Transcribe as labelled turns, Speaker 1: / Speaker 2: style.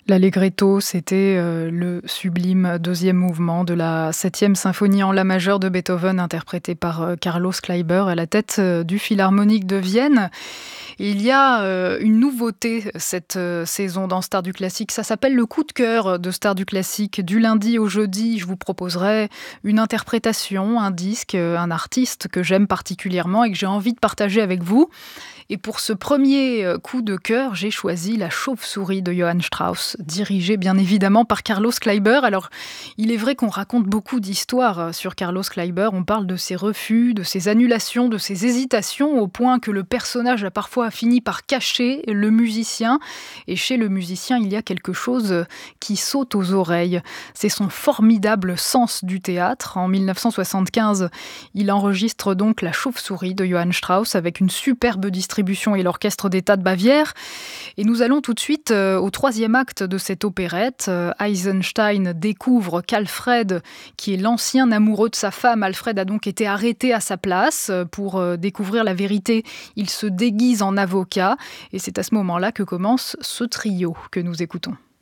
Speaker 1: L'Allegretto, c'était le sublime deuxième mouvement de la septième symphonie en la majeure de Beethoven, interprété par Carlos Kleiber à la tête du Philharmonique de Vienne. Et il y a une nouveauté cette saison dans Stars du Classique. Ça s'appelle le coup de cœur de Stars du Classique. Du lundi au jeudi, je vous proposerai une interprétation, un disque, un artiste que j'aime particulièrement et que j'ai envie de partager avec vous. Et pour ce premier coup de cœur, j'ai choisi La Chauve-souris de Johann Strauss, dirigé bien évidemment par Carlos Kleiber. Alors, il est vrai qu'on raconte beaucoup d'histoires sur Carlos Kleiber. On parle de ses refus, de ses annulations, de ses hésitations, au point que le personnage a parfois fini par cacher le musicien. Et chez le musicien, il y a quelque chose qui saute aux oreilles. C'est son formidable sens du théâtre. En 1975, il enregistre donc La Chauve-souris de Johann Strauss avec une superbe distribution et l'Orchestre d'État de Bavière. Et nous allons tout de suite au troisième acte de cette opérette. Eisenstein découvre qu'Alfred, qui est l'ancien amoureux de sa femme, Alfred a donc été arrêté à sa place. Pour découvrir la vérité, il se déguise en avocat. Et c'est à ce moment-là que commence ce trio que nous écoutons.